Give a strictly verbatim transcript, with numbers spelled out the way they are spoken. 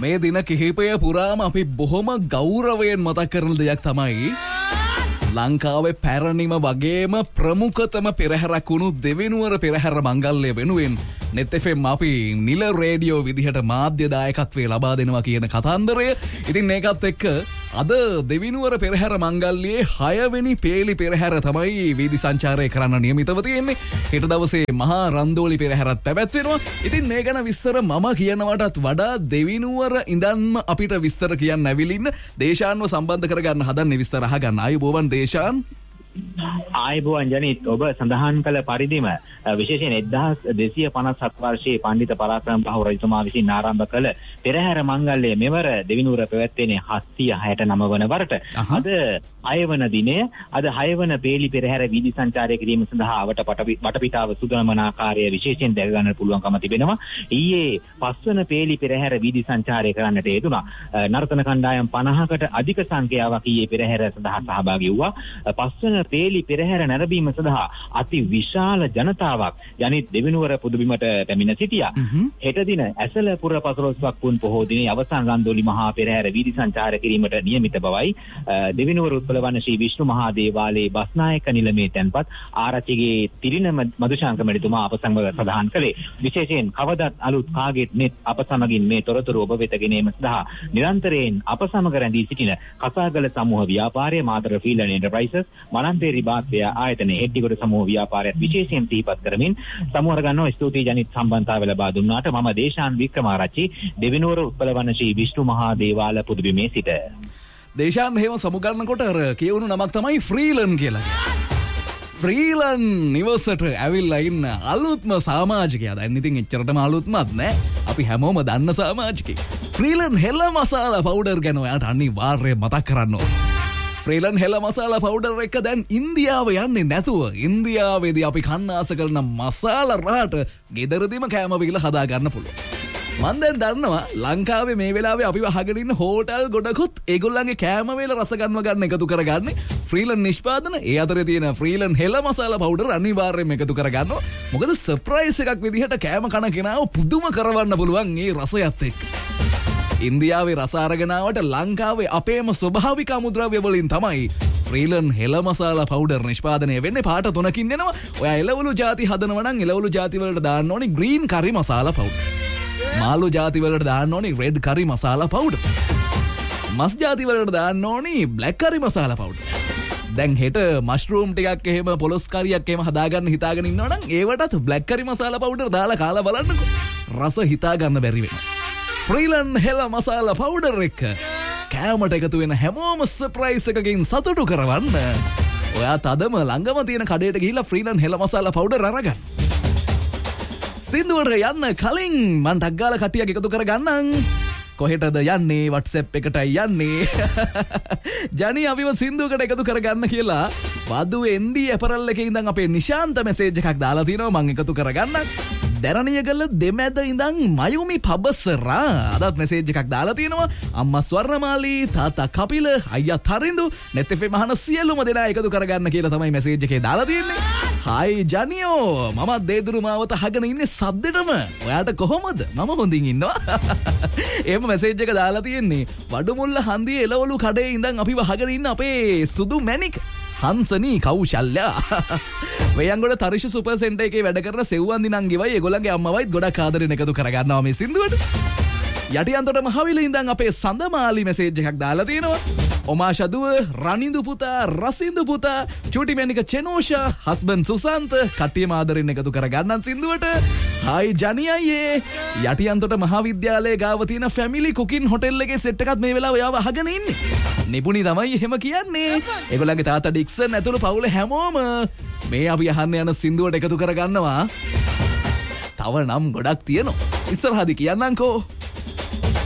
මේ දින කිහිපය පුරාම අපි බොහොම ගෞරවයෙන් මතක් කරන දෙයක් තමයි ලංකාවේ පැරණිම වගේම ප්‍රමුඛතම පෙරහැරක් වුණු දෙවිනුවර පෙරහැර මංගල්‍ය වෙනුවෙන් නෙත් එෆ් එම් අපි නිල රේඩියෝ විදිහට මාධ්‍ය දායකත්වයේ ලබා දෙනවා කියන කතන්දරය. ඉතින් මේකත් එක්ක අද දෙවිනුවර පෙරහැර මංගල්‍යයේ හයවෙනි පේලි පෙරහැර තමයි වීදි සංචාරය කරන්න නියමිතව තියෙන්නේ. හෙට දවසේ මහා රන්දෝලි පෙරහැරත් පැවැත්වෙනවා. ඉතින් මේ ගැන විස්තර මම කියනවටත් වඩා දෙවිනුවර ඉඳන්ම අපිට විස්තර කියන්න ඇවිලින්න දේශාන්ව සම්බන්ධ කරගන්න හදන්නේ විස්තර අහගන්න. ආයුබෝවන් දේශාන්. ආයුබෝවන් ජනිත්, ඔබ සඳහන් කළ පරිදිම විශේෂයෙන් එක්දහස් දෙසිය පනස් හත් වර්ෂයේ පණ්ඩිත පරාක්‍රම බහු රජතුමා විසින් ආරම්භ කළ පෙරහැර මංගල්‍ය මෙවර දෙවිනුවර පැවැත්වෙන්නේ හත්සිය හයට නව වන වරට. අද හයවන දිනය, අද හයවන පේලි පෙරහැර වීදි සංචාරය කිරීම සඳහා අවට වටපිටාව සුදුනමන ආකාරය විශේෂයෙන් දැක ගන්න පුළුවන්කම තිබෙනවා. ඊයේ පස්වන පේලි පෙරහැර වීදි සංචාරය කරන්නට යෙදුණා. නර්තන කණ්ඩායම් පනහකට අධික සංඛ්‍යාවක් ඊයේ පෙරහැර සඳහා සහභාගී වුණා. පස්වන පේලි පෙරහැර නැරඹීම සඳහා අති විශාල ජනතාවක් යනිත් දෙවිනුවර පුදුබිමට පැමිණ සිටියා. හෙට දින ඇසලපුර පසළොස්වක් පුන් පොහෝ දිනේ අවසන් රන්දෝලි මහා පෙරහැර වීදි සංචාර කිරීමට නියමිත බවයි දෙවිනුවර උත්පලවන ශ්‍රී විෂ්ණු මහා දේවාලයේ බස්නායක නිලමේ තැන්පත් ආරච්චිගේ තිරින මදුශාංක මැතිතුමා අප සමග සඳහන් කළේ. විශේෂයෙන් කවදත් අලුත් කාගෙත් net අප සමගින් මේ තොරතුරු ඔබ වෙත ගෙනීම සඳහා නිරන්තරයෙන් අප සමග රැඳී සිටින කසාගල සමූහ ව්‍යාපාරයේ මාතර ෆීල්ඩ් එන්ටර්ප්‍රයිසස් මනන්තේ රිබාත්ය ආයතනයේ හෙට්ටිගොඩ සමූහ ව්‍යාපාරයත් විශේෂයෙන් සිහිපත් කරමින් සමූහ ගන්නව ස්තුතියි ජනිත් සම්බන්ධතාවය ලබා දුන්නාට. මම දේශාන් වික්‍රමාරච්චි දෙවිනුවර උත්පලවන ශ්‍රී විෂ්ණු මහා දේවාල පුදුබිමේ සිට. දේශාන් හේම සමුගන්නකොට අර කියවුණු නමක් තමයි ෆ්‍රීලන් කියලා. ෆ්‍රීලන් නිවසට ඇවිල්ලා ඉන්න අලුත්ම සමාජිකයා. දැන් ඉතින් එච්චරටම අලුත්මත් නෑ. අපි හැමෝම දන්න සමාජිකයෙක්. ෆ්‍රීලන් හෙළ මසාලා පවුඩර් ගැන ඔයාලට අනිවාර්යයෙන් මතක් කරන්න ඕන. ෆ්‍රීලන් හෙළ මසාලා පවුඩර් එක දැන් ඉන්දියාව යන්නේ නැතුව ඉන්දියාවේදී අපි කන්න ආස කරන මසාලා රහට ගෙදරදීම කෑම බීලා හදා ගන්න පුළුවන්. මම දැන් දන්නවා ලංකාවේ මේ වෙලාවේ අපිව අහගෙන ඉන්න හෝටල් ගොඩකුත් ඒගොල්ලන්ගේ කෑම වේල රස ගන්නව ගන්න එකතු කරගන්නේ ෆ්‍රීලන් නිෂ්පාදන. ඒ අතරේ තියෙන ෆ්‍රීලන් හෙළ මසාලා පවුඩර් අනිවාර්යයෙන්ම එකතු කරගන්නවා. මොකද සර්ප්‍රයිස් එකක් විදිහට කෑම කන කෙනාව පුදුම කරවන්න පුළුවන් මේ රසයත් එක්ක. ඉන්දියාවේ රස අරගෙනාවට ලංකාවේ අපේම ස්වභාවික අමුද්‍රව්‍ය වලින් තමයි ෆ්‍රීලන් හෙළ මසාලා පවුඩර් නිෂ්පාදනය වෙන්නේ. පාට තුනකින් එනවා. ඔයා එළවලු ಜಾති හදනවා නම් එළවලු ಜಾති වලට දාන්න ඕනේ ග්‍රීන් කරි මසාලා පවුඩර්. මාළු ಜಾති වලට දාන්න ඕනේ රෙඩ් කරි මසාලා පවුඩර්. මස් ಜಾති වලට දාන්න ඕනේ බ්ලැක් කරි මසාලා පවුඩර්. දැන් හෙට මෂ්රූම් ටිකක් එහෙම පොලොස් කරියක් එහෙම හදාගන්න හිතාගෙන ඉන්නවා නම් ඒවටත් බ්ලැක් කරි මසාලා පවුඩර් දාලා කාලා බලන්නකෝ. රස හිතා ගන්න බැරි වෙනවා. ෆ්‍රීලන් හෙළ මසාලා පවුඩර් එක කෑමට එකතු වෙන හැමෝම සර්ප්‍රයිස් එකකින් සතුටු කරවන්න ඔයා තදම ළඟම තියෙන කඩේට ගිහිල්ලා ෆ්‍රීලන් හෙළ මසාලා පවුඩර් අරගන්න. සින්දුවට යන්න කලින් මං ටක් ගාලා කට්ටියක් එකතු කරගන්නම්. කොහෙටද යන්නේ? WhatsApp එකටයි යන්නේ. ජනි අපිව සින්දුවකට එකතු කරගන්න කියලා වදුවේ එන්ඩි ඇපරල් එකේ ඉඳන් අපේ නිශාන්ත මැසේජ් එකක් දාලා තිනවා. මං එකතු කරගන්න. දැරණියගල දෙමැද ඉඳන් මයුමි පබසරා අදත් මෙසේජ් එකක් දාලා තියෙනවා. අම්මා ස්වර්ණමාලී, තාත්තා කපිල, අයියා තරිඳු, net එෆ් එම් අහන සියලුම දෙනා එකතු කරගන්න කියලා තමයි මෙසේජ් එකේ දාලා තියෙන්නේ. හයි ජනියෝ, මම දේදුරු මාවත අහගෙන ඉන්නේ සද්දෙටම. ඔයාට කොහොමද? මම හොඳින් ඉන්නවා. එහෙම මෙසේජ් එක දාලා තියෙන්නේ වඩුමුල්ල හන්දියේ එළවලු කඩේ ඉඳන් අපිව අහගෙන ඉන්න අපේ සුදු මැණික් හංසනී කෞශල්‍යා. වයංගොඩ තරිෂ සුපර් සෙන්ටර් එකේ වැඩ කරන සෙව්වන්දි නංගිවයි ඒගොල්ලන්ගේ අම්මවයිත් ගොඩක් ආදරෙන් එකතු කරගන්නවා මේ සින්දුවට. යටියන්තොට මහවිල ඉඳන් අපේ සඳමාලි මෙසේජ් එකක් දාලා තියෙනවා. ඔමා ෂදුව, රනිඳු පුතා, රසිඳු පුතා, චූටි මැනික චෙනෝෂා, හස්බන්ඩ් සුසන්ත කට්ටියම ආදරෙන් එකතු කරගන්නන් සින්දුවට. හයි ජනි අයියේ. යටියන්තොට මහාවිද්‍යාලයේ ගාව තියෙන ෆැමිලි කුකින් හොටෙල් එකේ සෙට් එකක් මේ වෙලාව ඔයාව අහගෙන ඉන්නේ. නිපුණි තමයි එහෙම කියන්නේ. ඒගොල්ලන්ගේ තාත්තා ඩික්සන් ඇතුළු පවුල හැමෝම මේ අපි අහන්න යන සින්දුවට එකතු කරගන්නවා. තව නම් ගොඩක් තියෙනවා. ඉස්සරහදී කියන්නම්කෝ.